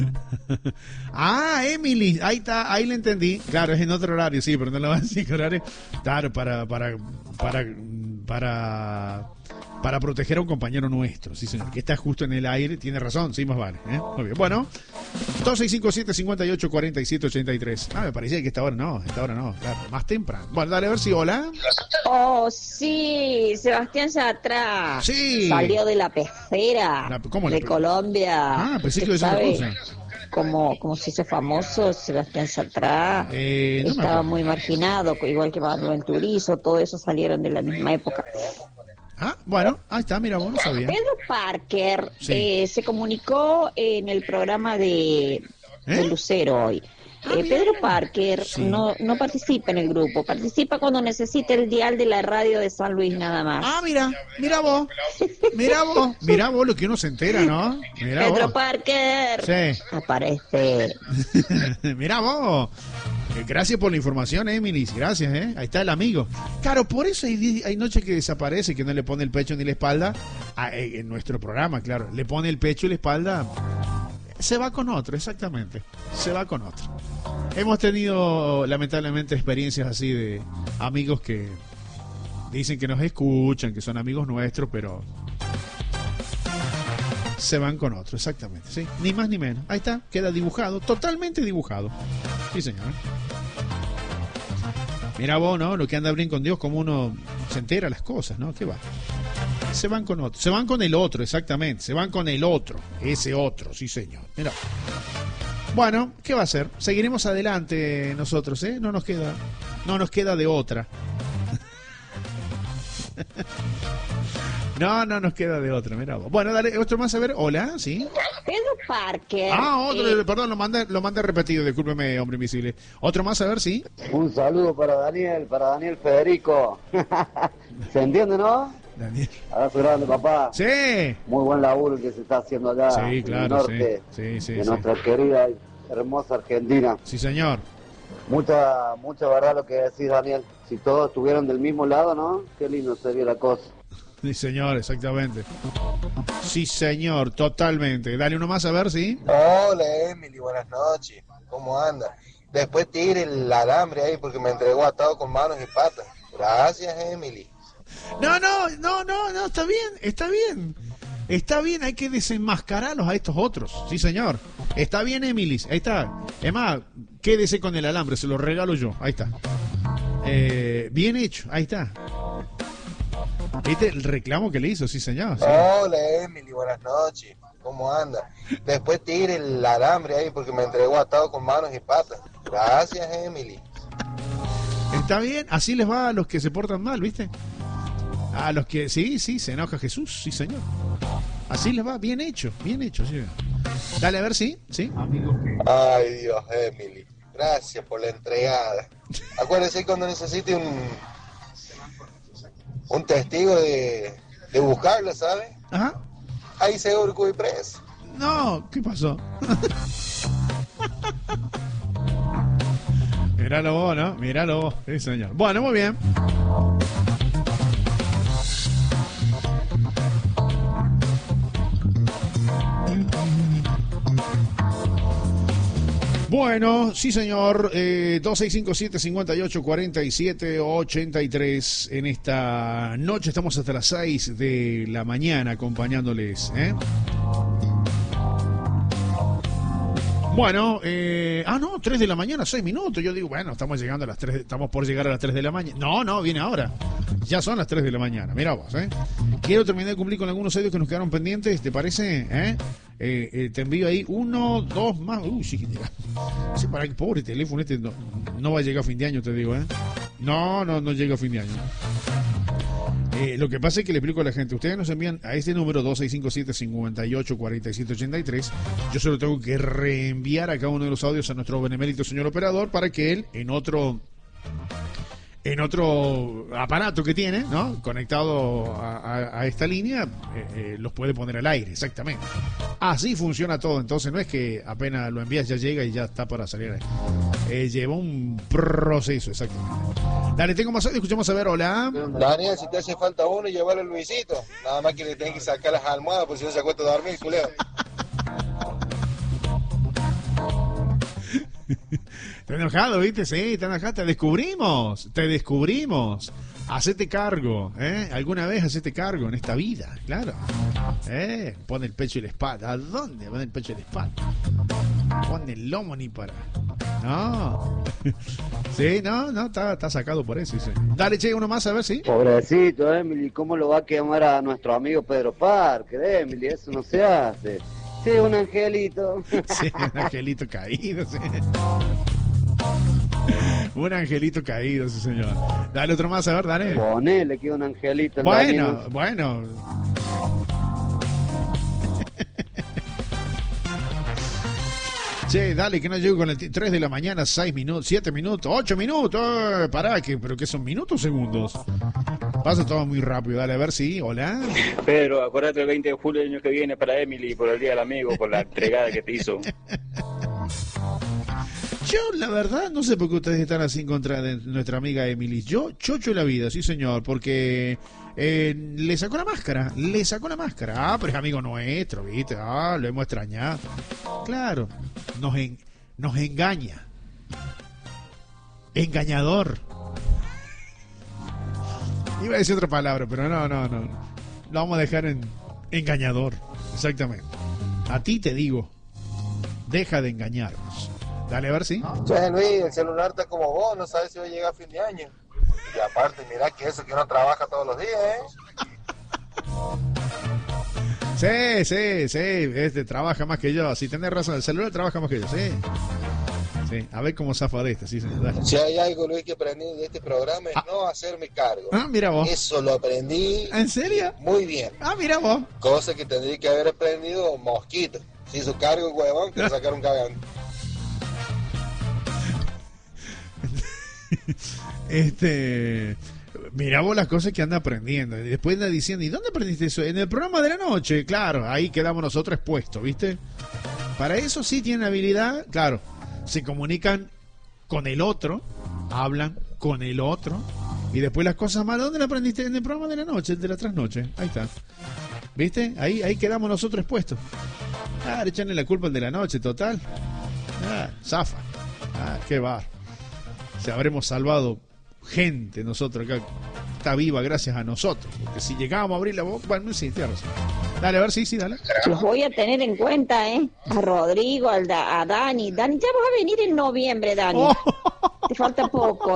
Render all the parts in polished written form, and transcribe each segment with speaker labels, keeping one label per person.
Speaker 1: Ah, Emily, ahí está, ahí le entendí. Claro, es en otro horario, sí, pero no lo van a decir qué horario. Claro, para proteger a un compañero nuestro, sí señor, que está justo en el aire, tiene razón, sí, más vale, ¿eh? Muy bien, bueno, 2657-5847-83. Ah, me parecía que esta hora no, claro, más temprano. Bueno, dale a ver si, hola.
Speaker 2: Oh, sí, Sebastián Yatra.
Speaker 1: Sí.
Speaker 2: Salió de la pecera de Colombia.
Speaker 1: Ah, pensé que
Speaker 2: ¿Sabe?
Speaker 1: otra cosa.
Speaker 2: Como se hizo famoso Sebastián Yatra, estaba muy marginado, igual que Manuel Turizo, todo eso salieron de la misma época.
Speaker 1: Ah, bueno, ahí está, mira, vos no sabía.
Speaker 2: Pedro Parker se comunicó en el programa de Lucero hoy. Pedro Parker no participa en el grupo, participa cuando necesita el dial de la radio de San Luis nada más.
Speaker 1: Ah, mira vos lo que uno se entera, ¿no? Mirá
Speaker 2: Pedro
Speaker 1: vos.
Speaker 2: Parker aparece.
Speaker 1: Mirá vos. Gracias por la información, Emily. Gracias, ahí está el amigo. Claro, por eso hay noches que desaparece, que no le pone el pecho ni la espalda en nuestro programa, claro. Le pone el pecho y la espalda. Se va con otro, exactamente. Se va con otro. Hemos tenido, lamentablemente, experiencias así de amigos que dicen que nos escuchan, que son amigos nuestros, pero se van con otro, exactamente, ¿sí? Ni más ni menos. Ahí está, queda dibujado, totalmente dibujado. Sí, señor. Mira vos, ¿no? Lo que anda bien con Dios, como uno se entera las cosas, ¿no? ¿Qué va? Se van con otro, se van con el otro, exactamente, se van con el otro, ese otro, sí señor. Mira. Bueno, ¿qué va a hacer? Seguiremos adelante nosotros, ¿eh? No nos queda de otra. No nos queda de otra, mira vos. Bueno, dale, otro más a ver, hola, ¿sí?
Speaker 2: Pedro Parker.
Speaker 1: Ah, otro, perdón, lo mandé repetido, discúlpeme, hombre invisible. Otro más a ver, ¿sí?
Speaker 3: Un saludo para Daniel Federico. ¿Se entiende, no?
Speaker 1: Daniel.
Speaker 3: Abrazo grande, papá.
Speaker 1: Sí.
Speaker 3: Muy buen laburo que se está haciendo acá
Speaker 1: sí, claro,
Speaker 3: en el norte de nuestra querida y hermosa Argentina.
Speaker 1: Sí, señor.
Speaker 3: Mucha verdad lo que decís, Daniel. Si todos estuvieran del mismo lado, ¿no? Qué lindo sería la cosa.
Speaker 1: Sí, señor, exactamente. Sí, señor, totalmente. Dale uno más a ver, ¿sí?
Speaker 4: Hola, Emily, buenas noches. ¿Cómo anda? Después tire el alambre ahí porque me entregó atado con manos y patas. Gracias, Emily.
Speaker 1: No, está bien. Está bien, hay que desenmascararlos a estos otros. Sí, señor. Está bien, Emily. Ahí está. Es más, quédese con el alambre, se lo regalo yo. Ahí está. Bien hecho, ahí está. ¿Viste el reclamo que le hizo? Sí, señor. Sí.
Speaker 4: Hola, Emily, buenas noches. ¿Cómo anda? Después tire el alambre ahí porque me entregó atado con manos y patas. Gracias, Emily.
Speaker 1: Está bien, así les va a los que se portan mal, ¿viste? A los que, sí, se enoja Jesús, sí, señor. Así les va, bien hecho, sí. Dale, a ver, sí.
Speaker 4: Ay, Dios, Emily. Gracias por la entregada. Acuérdese cuando necesite un testigo de buscarla, ¿sabe?
Speaker 1: Ajá.
Speaker 4: Ahí seguro que voy preso.
Speaker 1: No, ¿qué pasó? Míralo vos, ¿no? Míralo vos, sí, señor. Bueno, muy bien. Bueno, sí señor, 2657-5847-83 en esta noche, estamos hasta las 6 de la mañana acompañándoles, ¿eh? Bueno, 3 de la mañana, 6 minutos, yo digo, bueno, estamos por llegar a las 3 de la mañana, no, viene ahora, ya son las 3 de la mañana, mira vos, quiero terminar de cumplir con algunos audios que nos quedaron pendientes, ¿te parece? Te envío ahí 1, 2 más. Sí, para el pobre teléfono no va a llegar a fin de año, te digo, No llega a fin de año. Lo que pasa es que le explico a la gente, ustedes nos envían a este número 2657-584783, yo se lo tengo que reenviar a cada uno de los audios a nuestro benemérito señor operador para que él en otro aparato que tiene, ¿no? Conectado a esta línea, los puede poner al aire, exactamente. Así funciona todo, entonces no es que apenas lo envías ya llega y ya está para salir ahí. Lleva un proceso, exactamente. Dale, tengo más audio, escuchamos a ver, hola.
Speaker 4: Daniel, si te hace falta uno, llévalo a Luisito. Nada más que le tenés que sacar las almohadas, porque si no se acuesta a dormir, culero.
Speaker 1: Está enojado, ¿viste? Sí, está enojado. Te descubrimos. Hacete cargo, ¿eh? Alguna vez hacete cargo en esta vida, claro. Pon el pecho y la espalda. ¿A dónde pone el pecho y la espalda? Pon el lomo ni para. No. Sí, no, está sacado por eso. Sí. Dale, che, uno más a ver, ¿sí?
Speaker 3: Pobrecito, Emily, ¿cómo lo va a quemar a nuestro amigo Pedro Parker, Emily? Eso no se hace. Sí, un angelito.
Speaker 1: Sí, un angelito caído, sí. Un angelito caído, sí, señor. Dale otro más, a ver, dale.
Speaker 3: Ponele que un angelito.
Speaker 1: Bueno. Che, dale, que no llego con el 3 de la mañana, 6 minutos, 7 minutos, 8 minutos. Pará, ¿pero qué son minutos o segundos? Pasa todo muy rápido, dale, a ver si, hola.
Speaker 5: Pedro, acordate el 20 de julio del año que viene para Emily, por el Día del Amigo, por la entregada que te hizo.
Speaker 1: Yo, la verdad, no sé por qué ustedes están así en contra de nuestra amiga Emily. Yo, chocho la vida, sí señor, porque le sacó la máscara. Ah, pero es amigo nuestro, ¿viste? Ah, lo hemos extrañado. Claro, nos engaña. Engañador. Iba a decir otra palabra, pero no. Lo vamos a dejar en engañador. Exactamente. A ti te digo, deja de engañarnos. Dale, a ver, ¿sí?
Speaker 4: Che, Luis, el celular está como vos, no sabes si va a llegar a fin de año. Y aparte, mirá que eso que uno trabaja todos los días,
Speaker 1: Sí, trabaja más que yo. Si tenés razón, el celular trabaja más que yo, sí. Sí, a ver cómo zafa de esta, sí, señor. Dale.
Speaker 4: Si hay algo, Luis, que aprendí de este programa es no hacerme cargo.
Speaker 1: Ah, mira vos.
Speaker 4: Eso lo aprendí.
Speaker 1: ¿En serio?
Speaker 4: Muy bien.
Speaker 1: Ah, mira vos.
Speaker 4: Cosa que tendría que haber aprendido Mosquito. Se hizo cargo, huevón, que lo sacaron cagando.
Speaker 1: Mirá vos las cosas que anda aprendiendo. Y después anda diciendo, ¿y dónde aprendiste eso? En el programa de la noche, claro, ahí quedamos nosotros expuestos, ¿viste? Para eso sí tienen habilidad, claro. Se comunican con el otro, hablan con el otro, y después las cosas malas, ¿dónde las aprendiste? En el programa de la noche, el de la trasnoche, ahí está. ¿Viste? Ahí quedamos nosotros expuestos. Echarle la culpa al de la noche, total. Zafa. Qué bar. Se habremos salvado gente nosotros acá. Está viva gracias a nosotros. Porque si llegábamos a abrir la boca, bueno, sí, tienes razón. Dale, a ver, sí, dale.
Speaker 2: Los voy a tener en cuenta, A Rodrigo, a Dani. Dani, ya vas a venir en noviembre, Dani. Te falta poco,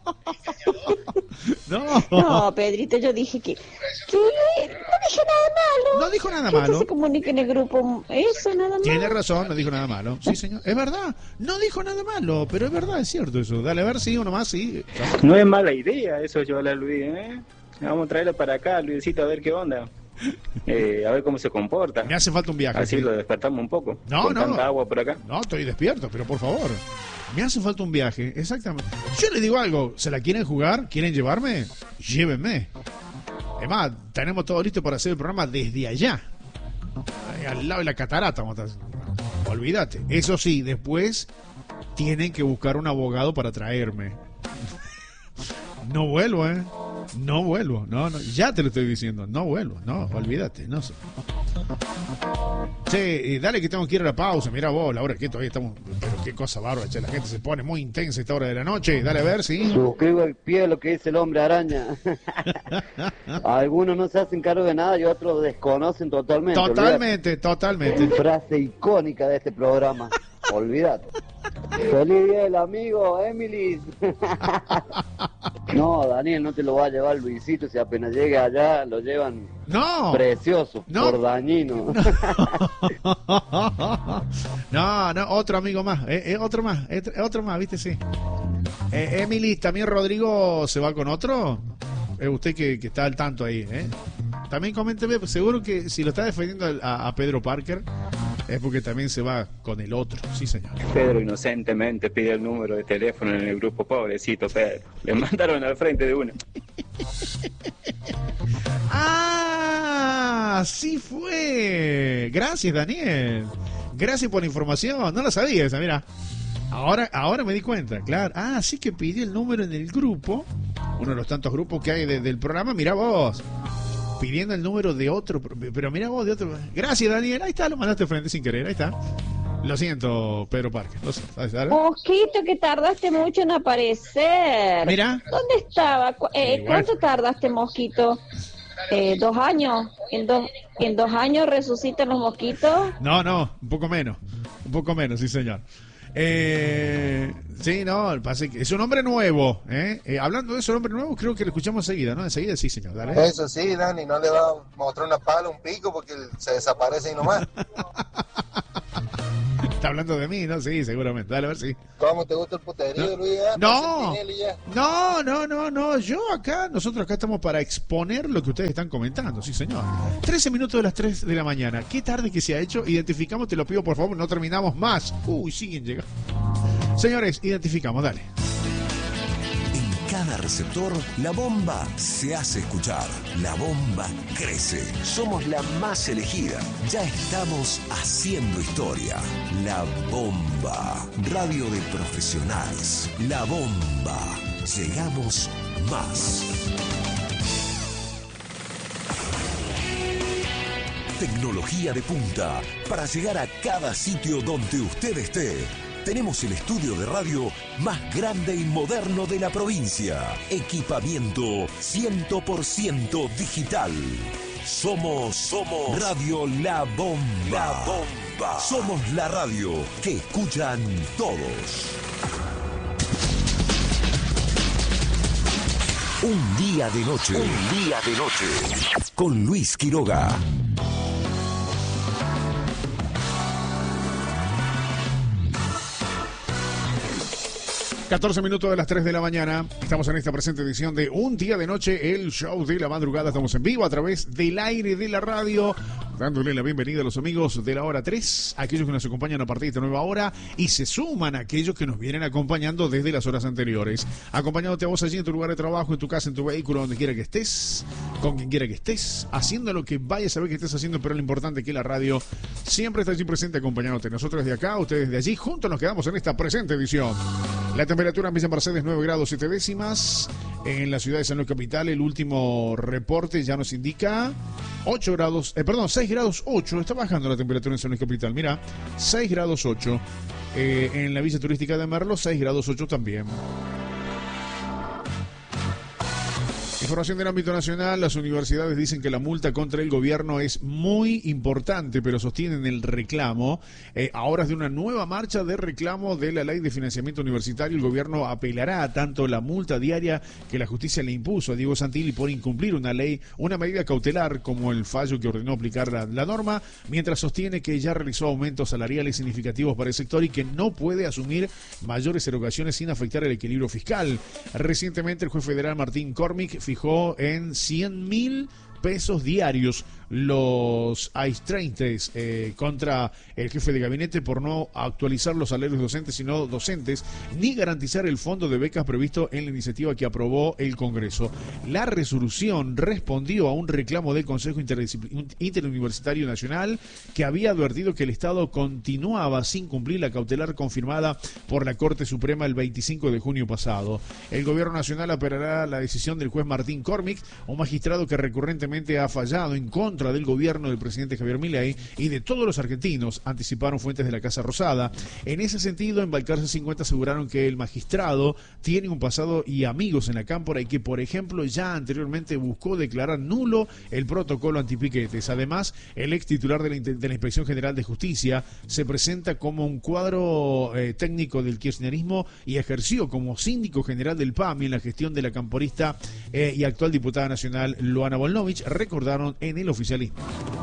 Speaker 2: No, Pedrito, yo dije que no dije nada malo.
Speaker 1: No dijo nada malo.
Speaker 2: Que se comunique en el grupo, eso, nada malo.
Speaker 1: Tiene razón, no dijo nada malo. Sí, señor, es verdad. No dijo nada malo, pero es verdad, es cierto eso. Dale, a ver, sí, uno más, sí.
Speaker 5: No es mala idea eso, llevarla a Luis, Vamos a traerlo para acá, Luisito, a ver qué onda. A ver cómo se comporta.
Speaker 1: Me hace falta un viaje.
Speaker 5: Así
Speaker 1: sí.
Speaker 5: Lo despertamos un poco.
Speaker 1: No.
Speaker 5: Tanta agua por acá.
Speaker 1: No, estoy despierto, pero por favor. Me hace falta un viaje, exactamente. Yo les digo algo, ¿se la quieren jugar? ¿Quieren llevarme? Llévenme. Es más, tenemos todo listo para hacer el programa desde allá. Ahí, al lado de la catarata. Olvídate. Eso sí, después tienen que buscar un abogado para traerme. No vuelvo, No vuelvo. No, ya te lo estoy diciendo. No vuelvo. No, olvídate. No sé. Che, dale que tengo que ir a la pausa. Mira vos, la hora que todavía estamos. Pero qué cosa bárbara, che. La gente se pone muy intensa a esta hora de la noche. Dale a ver, sí.
Speaker 3: Suscribo el pie a lo que dice el hombre araña. Algunos no se hacen cargo de nada y otros desconocen totalmente.
Speaker 1: Totalmente.
Speaker 3: Frase icónica de este programa. Olvídate. Feliz día del amigo, Emily. No, Daniel, no te lo va a llevar Luisito. Si apenas llegue allá, lo llevan precioso, por dañino.
Speaker 1: No, otro amigo más. Otro más, ¿viste? Sí. Emily, ¿también Rodrigo se va con otro? Usted que está al tanto ahí, También coménteme, seguro que si lo está defendiendo a Pedro Parker es porque también se va con el otro, sí señor.
Speaker 5: Pedro inocentemente pide el número de teléfono en el grupo, pobrecito Pedro. Le mandaron al frente de uno.
Speaker 1: Sí fue. Gracias, Daniel. Gracias por la información. No la sabía esa, mira. Ahora me di cuenta, claro. Sí que pidió el número en el grupo. Uno de los tantos grupos que hay del programa. Mira vos. Pidiendo el número de otro. Pero mira vos, de otro. Gracias, Daniel. Ahí está, lo mandaste frente sin querer. Ahí está. Lo siento, Pedro Parker. Lo siento.
Speaker 2: Mosquito, que tardaste mucho en aparecer.
Speaker 1: Mira.
Speaker 2: ¿Dónde estaba? ¿Cuánto tardaste, Mosquito? 2 años. ¿En 2 años resucitan los mosquitos?
Speaker 1: No, un poco menos, sí, señor. Sí, no, es un hombre nuevo. Hablando de ese hombre nuevo, creo que lo escuchamos enseguida, ¿no? Enseguida sí, señor. Dale.
Speaker 4: Eso sí, Dani, no le va a mostrar una pala, un pico, porque se desaparece ahí nomás.
Speaker 1: Está hablando de mí, ¿no? Sí, seguramente. Dale, a ver si.
Speaker 4: ¿Cómo te gusta el puterío, Luis?
Speaker 1: No, nosotros acá estamos para exponer lo que ustedes están comentando, sí, señor. 13 minutos de las 3 de la mañana. Qué tarde que se ha hecho. Identificamos, te lo pido, por favor, no terminamos más. Siguen llegando. Señores, identificamos, dale.
Speaker 6: Cada receptor, la bomba se hace escuchar. La bomba crece. Somos la más elegida. Ya estamos haciendo historia. La bomba. Radio de profesionales. La bomba. Llegamos más. Tecnología de punta para llegar a cada sitio donde usted esté. Tenemos el estudio de radio más grande y moderno de la provincia. Equipamiento 100% digital. Somos Radio La Bomba. La Bomba. Somos la radio que escuchan todos. Un día de noche. Con Luis Quiroga.
Speaker 1: 14 minutos de las 3 de la mañana. Estamos en esta presente edición de Un Día de Noche, el show de la madrugada. Estamos en vivo a través del aire de la radio, dándole la bienvenida a los amigos de la hora 3, aquellos que nos acompañan a partir de esta nueva hora, y se suman a aquellos que nos vienen acompañando desde las horas anteriores. Acompañándote a vos allí en tu lugar de trabajo, en tu casa, en tu vehículo, donde quiera que estés, con quien quiera que estés, haciendo lo que vayas a saber que estés haciendo, pero lo importante es que la radio siempre está allí presente acompañándote. Nosotros desde acá, ustedes de allí, juntos nos quedamos en esta presente edición. La temperatura en Villa Mercedes 9 grados 7 décimas. En la ciudad de San Luis Capital, el último reporte ya nos indica 6 grados 8. Está bajando la temperatura en San Luis Capital. Mira, 6 grados 8. En la Villa Turística de Merlo, 6 grados 8 también. Información del ámbito nacional. Las universidades dicen que la multa contra el gobierno es muy importante, pero sostienen el reclamo. Ahora es de una nueva marcha de reclamo de la ley de financiamiento universitario. El gobierno apelará a tanto la multa diaria que la justicia le impuso a Diego Santilli por incumplir una medida cautelar, como el fallo que ordenó aplicar la norma, mientras sostiene que ya realizó aumentos salariales significativos para el sector y que no puede asumir mayores erogaciones sin afectar el equilibrio fiscal. Recientemente el juez federal Martín Cormick fijó en 100.000 pesos diarios los AIS-30 contra el jefe de gabinete por no actualizar los salarios docentes y no docentes, ni garantizar el fondo de becas previsto en la iniciativa que aprobó el Congreso. La resolución respondió a un reclamo del Consejo Interuniversitario Nacional, que había advertido que el Estado continuaba sin cumplir la cautelar confirmada por la Corte Suprema el 25 de junio pasado. El Gobierno Nacional apelará la decisión del juez Martín Cormick, un magistrado que recurrentemente ha fallado en contra del gobierno del presidente Javier Milei y de todos los argentinos, anticiparon fuentes de la Casa Rosada. En ese sentido, en Balcarce 50 aseguraron que el magistrado tiene un pasado y amigos en la cámpora y que, por ejemplo, ya anteriormente buscó declarar nulo el protocolo antipiquetes. Además, el ex titular de la Inspección General de Justicia se presenta como un cuadro técnico del kirchnerismo y ejerció como síndico general del PAMI en la gestión de la camporista y actual diputada nacional Luana Volnovich, recordaron en el oficialismo.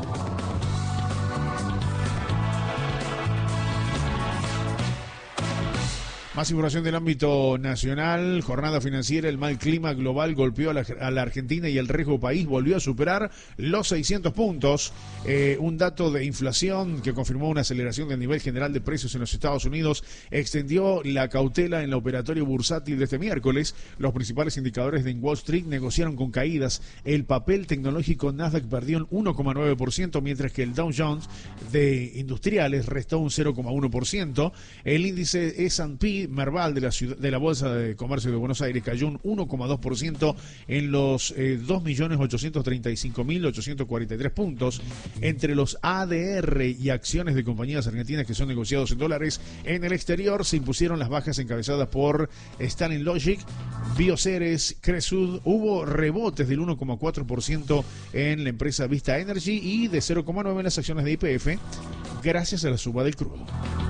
Speaker 1: Más información del ámbito nacional. Jornada financiera. El mal clima global golpeó a la Argentina y el riesgo país volvió a superar los 600 puntos. Un dato de inflación que confirmó una aceleración del nivel general de precios en los Estados Unidos extendió la cautela en la operatorio bursátil de este miércoles. Los principales indicadores de Wall Street negociaron con caídas. El papel tecnológico Nasdaq perdió un 1,9%, mientras que el Dow Jones de industriales restó un 0,1%. El índice S&P y Merval de la Bolsa de Comercio de Buenos Aires cayó un 1,2% en los 2.835.843 puntos. Entre los ADR y acciones de compañías argentinas que son negociados en dólares en el exterior, se impusieron las bajas encabezadas por Stalin Logic, Bioceres, Cresud. Hubo rebotes del 1,4% en la empresa Vista Energy y de 0,9% en las acciones de YPF, gracias a la suba del crudo.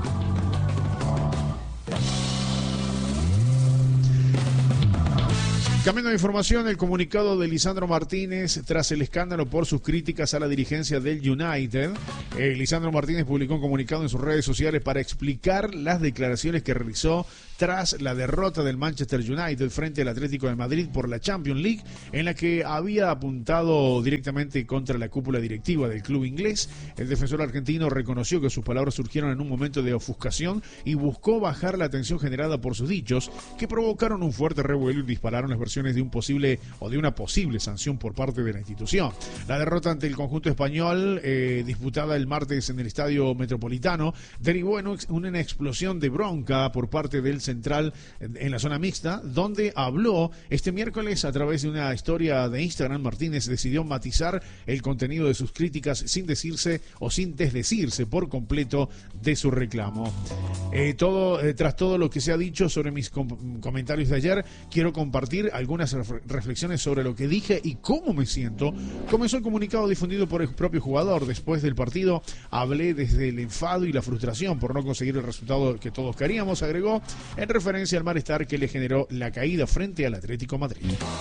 Speaker 1: Cambiando de información, el comunicado de Lisandro Martínez tras el escándalo por sus críticas a la dirigencia del United. Lisandro Martínez publicó un comunicado en sus redes sociales para explicar las declaraciones que realizó tras la derrota del Manchester United frente al Atlético de Madrid por la Champions League, en la que había apuntado directamente contra la cúpula directiva del club inglés. El defensor argentino reconoció que sus palabras surgieron en un momento de ofuscación y buscó bajar la tensión generada por sus dichos, que provocaron un fuerte revuelo y dispararon las versiones de un posible o de una posible sanción por parte de la institución. La derrota ante el conjunto español, disputada el martes en el Estadio Metropolitano, derivó en una explosión de bronca por parte del central en la zona mixta, donde habló este miércoles a través de una historia de Instagram. Martínez decidió matizar el contenido de sus críticas sin decirse o sin desdecirse por completo de su reclamo. Tras todo lo que se ha dicho sobre mis comentarios de ayer, quiero compartir algunas reflexiones sobre lo que dije y cómo me siento. Comenzó el comunicado difundido por el propio jugador. Después del partido hablé desde el enfado y la frustración por no conseguir el resultado que todos queríamos, agregó, en referencia al malestar que le generó la caída frente al Atlético Madrid.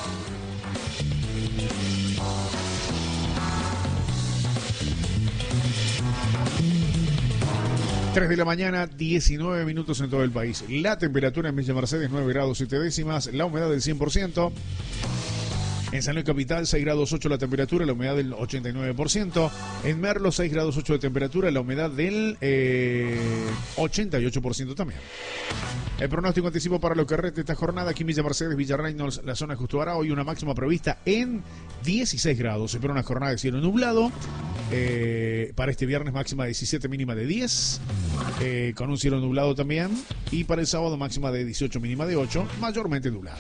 Speaker 1: Tres de la mañana, 19 minutos en todo el país. La temperatura en Villa Mercedes, 9 grados 7 décimas. La humedad del 100%. En San Luis Capital, 6 grados 8 la temperatura, la humedad del 89%. En Merlo, 6 grados 8 de temperatura, la humedad del 88% también. El pronóstico anticipo para lo que resta esta jornada aquí en Villa Mercedes, Villa Reynolds, la zona Justo Arao, hoy una máxima prevista en 16 grados. Se espera una jornada de cielo nublado. Para este viernes máxima de 17, mínima de 10, con un cielo nublado también. Y para el sábado máxima de 18, mínima de 8, mayormente nublado.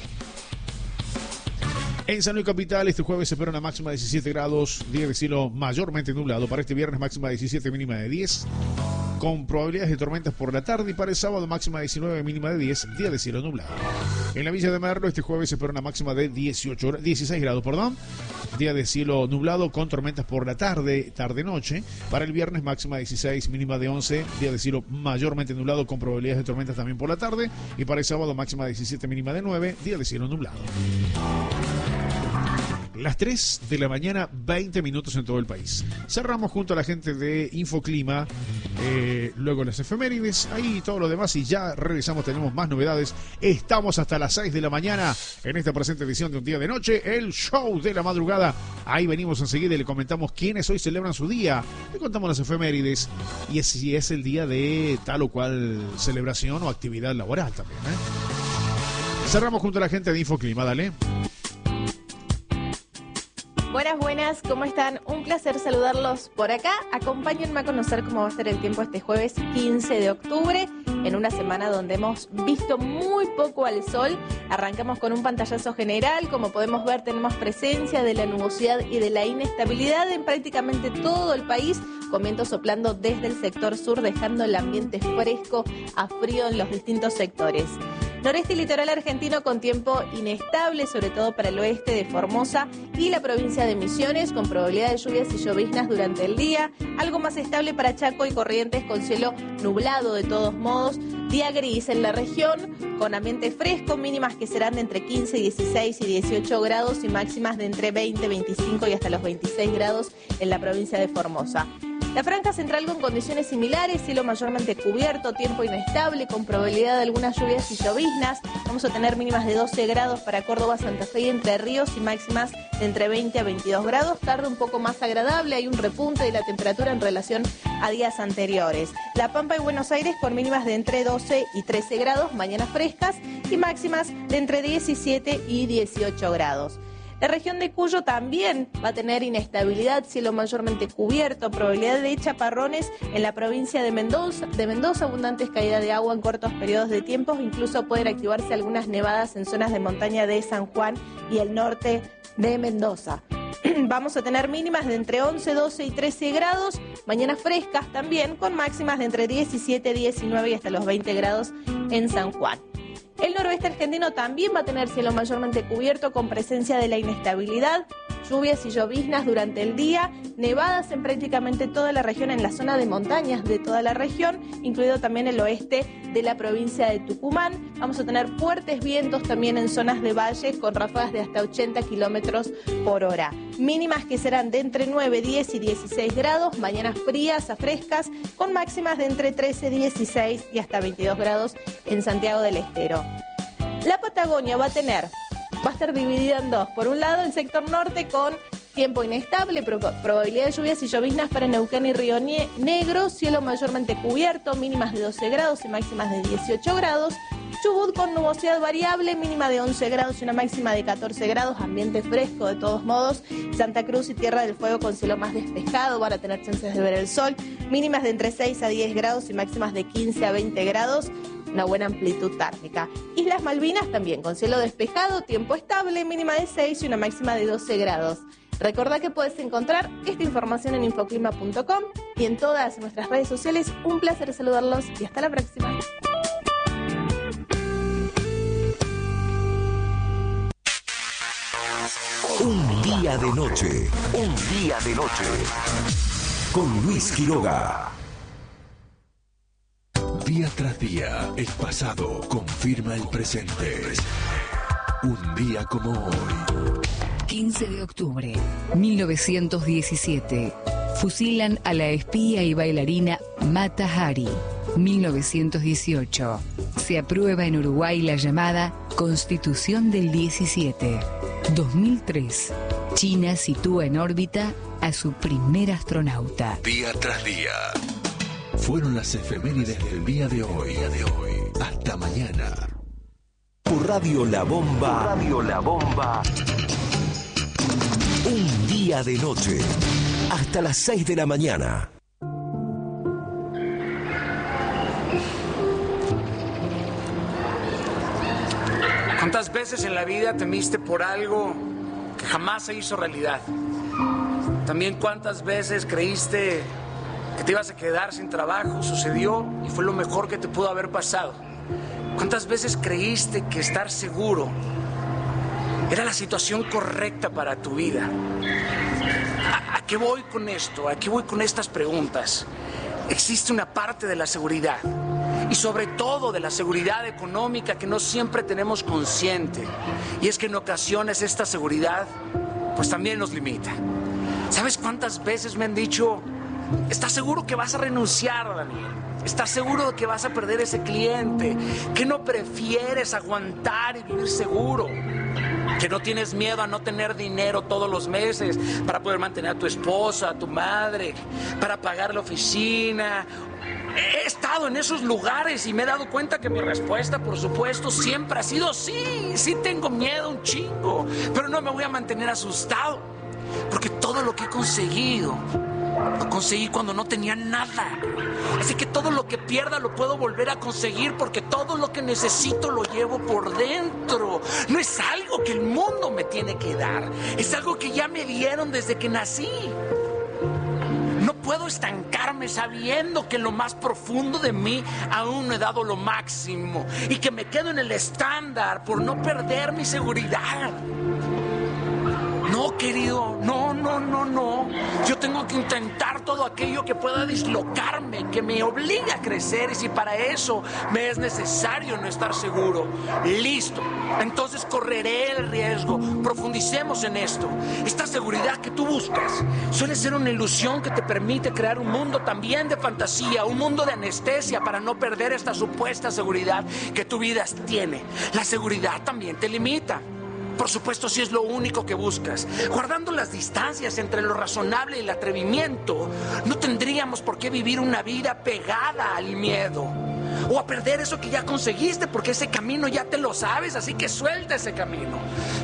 Speaker 1: En San Luis Capital, este jueves se espera una máxima de 17 grados, día de cielo mayormente nublado. Para este viernes máxima de 17, mínima de 10, con probabilidades de tormentas por la tarde. Y para el sábado máxima de 19, mínima de 10, día de cielo nublado. En la Villa de Merlo, este jueves se espera una máxima de 16 grados, día de cielo nublado con tormentas por la tarde-noche. Para el viernes máxima de 16, mínima de 11, día de cielo mayormente nublado con probabilidades de tormentas también por la tarde. Y para el sábado máxima de 17, mínima de 9, día de cielo nublado. Las 3 de la mañana, 20 minutos en todo el país. Cerramos junto a la gente de Infoclima, luego las efemérides, ahí todo lo demás, y ya regresamos, tenemos más novedades. Estamos hasta las 6 de la mañana en esta presente edición de Un Día de Noche, el show de la madrugada. Ahí venimos enseguida y le comentamos quiénes hoy celebran su día, le contamos las efemérides y si es el día de tal o cual celebración o actividad laboral también, Cerramos junto a la gente de Infoclima, dale.
Speaker 7: Buenas, ¿cómo están? Un placer saludarlos por acá. Acompáñenme a conocer cómo va a ser el tiempo este jueves 15 de octubre, en una semana donde hemos visto muy poco al sol. Arrancamos con un pantallazo general. Como podemos ver, tenemos presencia de la nubosidad y de la inestabilidad en prácticamente todo el país, con vientos soplando desde el sector sur, dejando el ambiente fresco a frío en los distintos sectores. Noreste y litoral argentino con tiempo inestable, sobre todo para el oeste de Formosa y la provincia de Misiones, con probabilidad de lluvias y lloviznas durante el día. Algo más estable para Chaco y Corrientes, con cielo nublado de todos modos. Día gris en la región, con ambiente fresco, mínimas que serán de entre 15, 16 y 18 grados y máximas de entre 20, 25 y hasta los 26 grados en la provincia de Formosa. La franja central con condiciones similares, cielo mayormente cubierto, tiempo inestable, con probabilidad de algunas lluvias y lloviznas. Vamos a tener mínimas de 12 grados para Córdoba, Santa Fe y Entre Ríos y máximas de entre 20 a 22 grados. Tarde un poco más agradable, hay un repunte de la temperatura en relación a días anteriores. La Pampa y Buenos Aires con mínimas de entre 12 y 13 grados, mañanas frescas y máximas de entre 17 y 18 grados. La región de Cuyo también va a tener inestabilidad, cielo mayormente cubierto, probabilidad de chaparrones en la provincia de Mendoza, abundantes caídas de agua en cortos periodos de tiempo, incluso pueden activarse algunas nevadas en zonas de montaña de San Juan y el norte de Mendoza. Vamos a tener mínimas de entre 11, 12 y 13 grados, mañanas frescas también, con máximas de entre 17, 19 y hasta los 20 grados en San Juan. El noroeste argentino también va a tener cielo mayormente cubierto con presencia de la inestabilidad, lluvias y lloviznas durante el día, nevadas en prácticamente toda la región, en la zona de montañas de toda la región, incluido también el oeste de la provincia de Tucumán. Vamos a tener fuertes vientos también en zonas de valles con ráfagas de hasta 80 kilómetros por hora. Mínimas que serán de entre 9, 10 y 16 grados, mañanas frías a frescas, con máximas de entre 13, 16 y hasta 22 grados en Santiago del Estero. La Patagonia va a estar dividida en dos. Por un lado, el sector norte con tiempo inestable, probabilidad de lluvias y lloviznas para Neuquén y Río Negro, cielo mayormente cubierto, mínimas de 12 grados y máximas de 18 grados. Chubut con nubosidad variable, mínima de 11 grados y una máxima de 14 grados, ambiente fresco de todos modos. Santa Cruz y Tierra del Fuego con cielo más despejado, van a tener chances de ver el sol, mínimas de entre 6 a 10 grados y máximas de 15 a 20 grados. Una buena amplitud térmica. Islas Malvinas también con cielo despejado, tiempo estable, mínima de 6 y una máxima de 12 grados. Recordá que puedes encontrar esta información en infoclima.com y en todas nuestras redes sociales. Un placer saludarlos y hasta la próxima.
Speaker 6: Un día de noche. Con Luis Quiroga. Día tras día, el pasado confirma el presente. Un día como hoy.
Speaker 8: 15 de octubre, 1917. Fusilan a la espía y bailarina Mata Hari. 1918. Se aprueba en Uruguay la llamada Constitución del 17. 2003. China sitúa en órbita a su primer astronauta.
Speaker 6: Día tras día. Fueron las efemérides del día de hoy. Hasta mañana. Por Radio La Bomba. Un día de noche. Hasta las 6 de la mañana.
Speaker 9: ¿Cuántas veces en la vida temiste por algo que jamás se hizo realidad? También cuántas veces creíste que te ibas a quedar sin trabajo, sucedió y fue lo mejor que te pudo haber pasado. ¿Cuántas veces creíste que estar seguro era la situación correcta para tu vida? ¿A qué voy con esto? ¿A qué voy con estas preguntas? Existe una parte de la seguridad y sobre todo de la seguridad económica que no siempre tenemos consciente, y es que en ocasiones esta seguridad pues también nos limita. ¿Sabes cuántas veces me han dicho: ¿estás seguro que vas a renunciar, Daniel? ¿Estás seguro de que vas a perder ese cliente? ¿Que no prefieres aguantar y vivir seguro? ¿Que no tienes miedo a no tener dinero todos los meses para poder mantener a tu esposa, a tu madre, para pagar la oficina? He estado en esos lugares y me he dado cuenta que mi respuesta, por supuesto, siempre ha sido sí tengo miedo un chingo, pero no me voy a mantener asustado, porque todo lo que he conseguido lo conseguí cuando no tenía nada. Así que todo lo que pierda lo puedo volver a conseguir, porque todo lo que necesito lo llevo por dentro. No es algo que el mundo me tiene que dar, es algo que ya me dieron desde que nací. No puedo estancarme sabiendo que en lo más profundo de mí aún no he dado lo máximo y que me quedo en el estándar por no perder mi seguridad. No, querido, no. Yo tengo que intentar todo aquello que pueda dislocarme, que me obligue a crecer, y si para eso me es necesario no estar seguro, listo, entonces correré el riesgo. Profundicemos en esto. Esta seguridad que tú buscas suele ser una ilusión que te permite crear un mundo también de fantasía, un mundo de anestesia para no perder esta supuesta seguridad que tu vida tiene. La seguridad también te limita. Por supuesto, si es lo único que buscas. Guardando las distancias entre lo razonable y el atrevimiento, no tendríamos por qué vivir una vida pegada al miedo. o a perder eso que ya conseguiste, porque ese camino ya te lo sabes, así que suelta ese camino.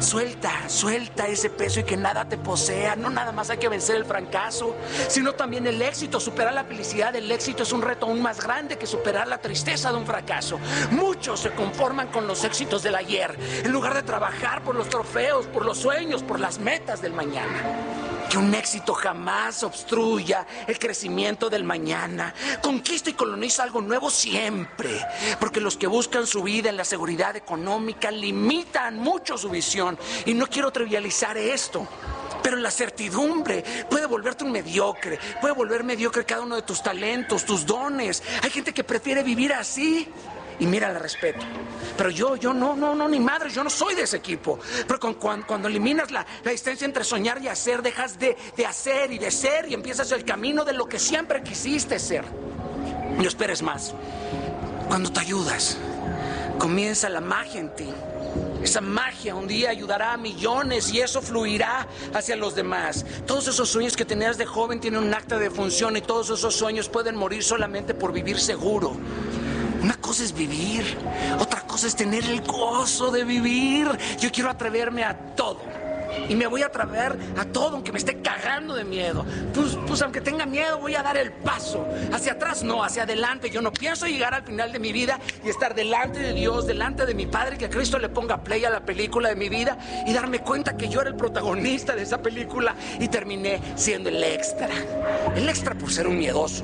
Speaker 9: Suelta ese peso y que nada te posea. No nada más hay que vencer el fracaso, sino también el éxito. Superar la felicidad del éxito es un reto aún más grande que superar la tristeza de un fracaso. Muchos se conforman con los éxitos del ayer, en lugar de trabajar por los trofeos, por los sueños, por las metas del mañana. Que un éxito jamás obstruya el crecimiento del mañana. Conquista y coloniza algo nuevo siempre, porque los que buscan su vida en la seguridad económica limitan mucho su visión. Y no quiero trivializar esto, pero la certidumbre puede volverte un mediocre, puede volver mediocre cada uno de tus talentos, tus dones. Hay gente que prefiere vivir así. Y mira, la respeto. Pero yo no, ni madre, yo no soy de ese equipo. Pero cuando eliminas la distancia entre soñar y hacer, dejas de hacer y de ser y empiezas el camino de lo que siempre quisiste ser. No esperes más. Cuando te ayudas, comienza la magia en ti. Esa magia un día ayudará a millones y eso fluirá hacia los demás. Todos esos sueños que tenías de joven tienen un acta de función y todos esos sueños pueden morir solamente por vivir seguro. Una cosa es vivir, otra cosa es tener el gozo de vivir. Yo quiero atreverme a todo. Y me voy a atrever a todo, aunque me esté cagando de miedo. Pues aunque tenga miedo, voy a dar el paso. Hacia atrás no, hacia adelante. Yo no pienso llegar al final de mi vida y estar delante de Dios, delante de mi Padre, que Cristo le ponga play a la película de mi vida y darme cuenta que yo era el protagonista de esa película y terminé siendo el extra. El extra por ser un miedoso.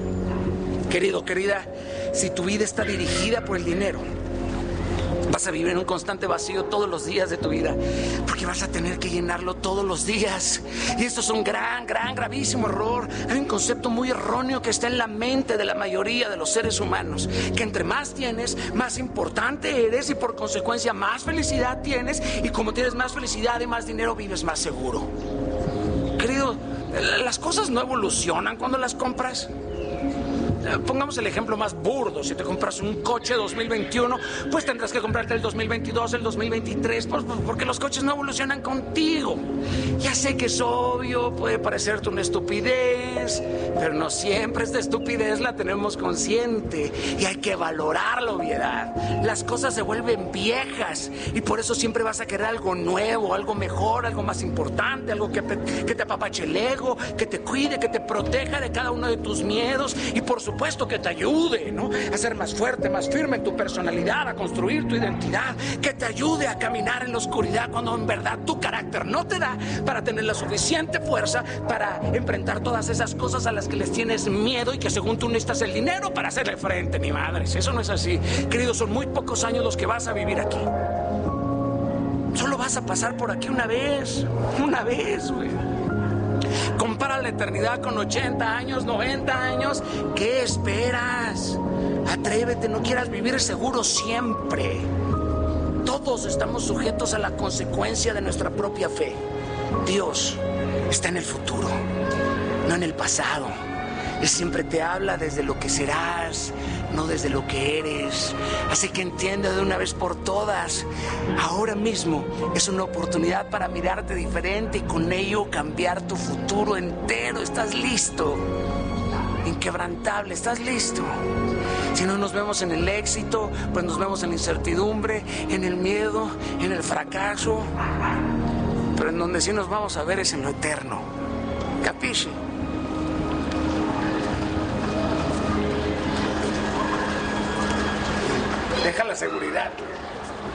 Speaker 9: Querido, querida, si tu vida está dirigida por el dinero, vas a vivir en un constante vacío todos los días de tu vida, porque vas a tener que llenarlo todos los días. Y esto es un gravísimo error. Hay un concepto muy erróneo que está en la mente de la mayoría de los seres humanos, que entre más tienes, más importante eres y por consecuencia más felicidad tienes, y como tienes más felicidad y más dinero, vives más seguro. Querido, las cosas no evolucionan cuando las compras. Pongamos el ejemplo más burdo. Si te compras un coche 2021, pues tendrás que comprarte el 2022, el 2023, pues, porque los coches no evolucionan contigo. Ya sé que es obvio, puede parecerte una estupidez, pero no siempre esta estupidez la tenemos consciente y hay que valorar la obviedad. Las cosas se vuelven viejas y por eso siempre vas a querer algo nuevo, algo mejor, algo más importante, algo que te apapache el ego, que te cuide, que te proteja de cada uno de tus miedos y por supuesto que te ayude, ¿no?, a ser más fuerte, más firme en tu personalidad, a construir tu identidad, que te ayude a caminar en la oscuridad cuando en verdad tu carácter no te da para tener la suficiente fuerza para enfrentar todas esas cosas a las que les tienes miedo y que según tú necesitas el dinero para hacerle frente. Ni madres, eso no es así. Querido, son muy pocos años los que vas a vivir aquí. Solo vas a pasar por aquí una vez, güey. Compara la eternidad con 80 años, 90 años. ¿Qué esperas? Atrévete, no quieras vivir seguro siempre. Todos estamos sujetos a la consecuencia de nuestra propia fe. Dios está en el futuro, no en el pasado. Él siempre te habla desde lo que serás, no desde lo que eres. Así que entiende de una vez por todas, ahora mismo es una oportunidad para mirarte diferente y con ello cambiar tu futuro entero. ¿Estás listo? Inquebrantable, ¿estás listo? Si no nos vemos en el éxito, pues nos vemos en la incertidumbre, en el miedo, en el fracaso. Pero en donde sí nos vamos a ver es en lo eterno. ¿Capisci? Deja la seguridad.